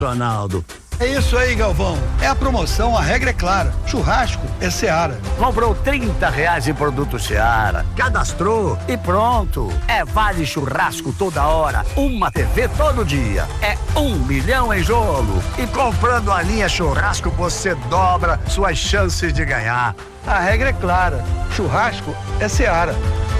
Ronaldo. É isso aí, Galvão. É a promoção, a regra é clara. Churrasco é Seara. Comprou R$30 em produto Seara. Cadastrou e pronto. É vale churrasco toda hora. Uma TV todo dia. É 1 milhão em jogo. E comprando a linha churrasco, você dobra suas chances de ganhar. A regra é clara. Churrasco é Seara.